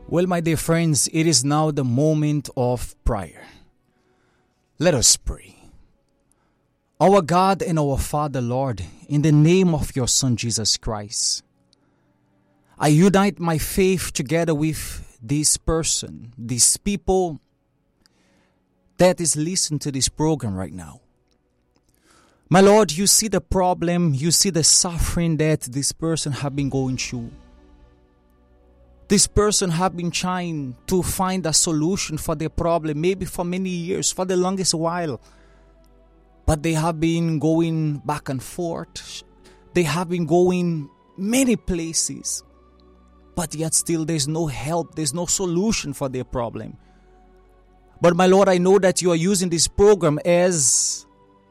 Well, my dear friends, it is now the moment of prayer. Let us pray. Our God and our Father, Lord, in the name of your Son, Jesus Christ, I unite my faith together with this person, these people that is listening to this program right now. My Lord, you see the problem, you see the suffering that this person have been going through. This person have been trying to find a solution for their problem, maybe for many years, for the longest while. But they have been going back and forth. They have been going many places. But yet still there's no help, there's no solution for their problem. But my Lord, I know that you are using this program as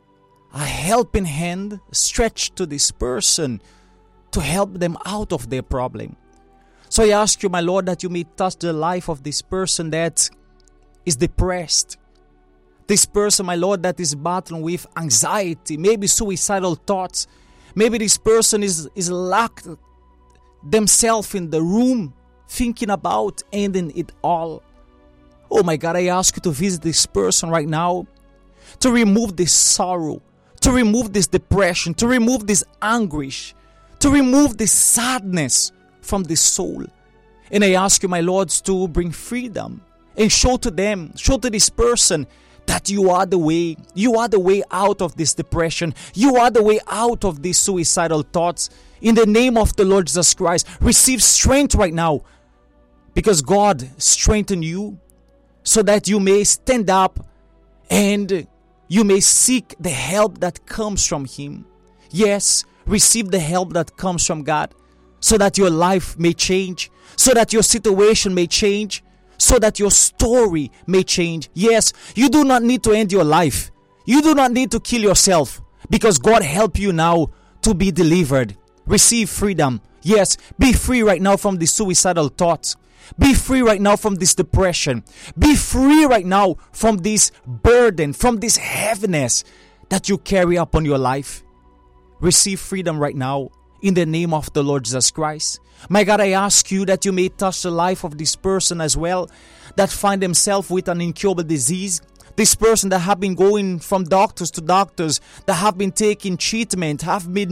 a helping hand stretched to this person to help them out of their problem. So I ask you, my Lord, that you may touch the life of this person that is depressed. This person, my Lord, that is battling with anxiety, maybe suicidal thoughts. Maybe this person is locked themselves in the room thinking about ending it all. Oh my God, I ask you to visit this person right now, to remove this sorrow, to remove this depression, to remove this anguish, to remove this sadness from this soul. And I ask you, my Lord, to bring freedom and show to them, show to this person that you are the way. You are the way out of this depression. You are the way out of these suicidal thoughts. In the name of the Lord Jesus Christ, receive strength right now, because God strengthened you so that you may stand up and you may seek the help that comes from Him. Yes, receive the help that comes from God, so that your life may change, so that your situation may change, so that your story may change. Yes, you do not need to end your life. You do not need to kill yourself, because God help you now to be delivered. Receive freedom. Yes, be free right now from the suicidal thoughts. Be free right now from this depression. Be free right now from this burden, from this heaviness that you carry upon your life. Receive freedom right now in the name of the Lord Jesus Christ. My God, I ask you that you may touch the life of this person as well, that find themselves with an incurable disease. This person that have been going from doctors to doctors, that have been taking treatment, have been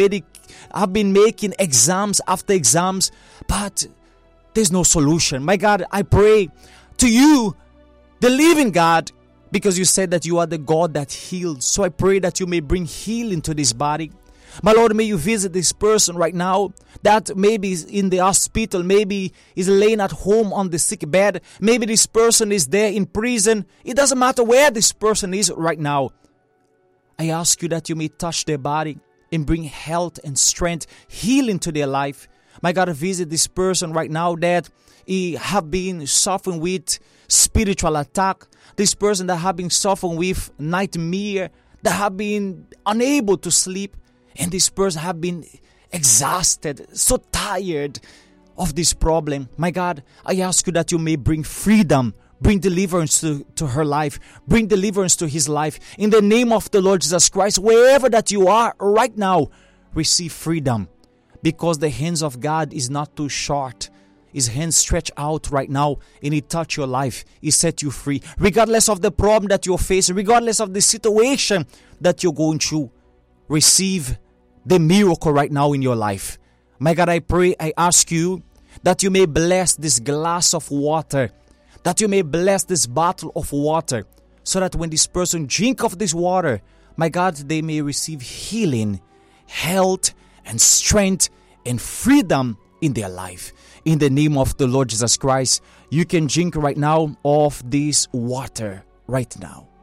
making exams after exams, but there's no solution. My God, I pray to you, the living God, because you said that you are the God that heals. So I pray that you may bring healing to this body. My Lord, may you visit this person right now that maybe is in the hospital, maybe is laying at home on the sick bed. Maybe this person is there in prison. It doesn't matter where this person is right now. I ask you that you may touch their body and bring health and strength, healing to their life. My God, visit this person right now that he have been suffering with spiritual attack. This person that have been suffering with nightmare, that have been unable to sleep. And this person have been exhausted, so tired of this problem. My God, I ask you that you may bring freedom, bring deliverance to her life, bring deliverance to his life. In the name of the Lord Jesus Christ, wherever that you are right now, receive freedom. Because the hands of God is not too short. His hands stretch out right now and He touch your life. He set you free. Regardless of the problem that you're facing, regardless of the situation that you're going through, receive the miracle right now in your life. My God, I pray, I ask you that you may bless this glass of water, that you may bless this bottle of water, so that when this person drink of this water, my God, they may receive healing, health, and strength, and freedom in their life. In the name of the Lord Jesus Christ, you can drink right now of this water right now.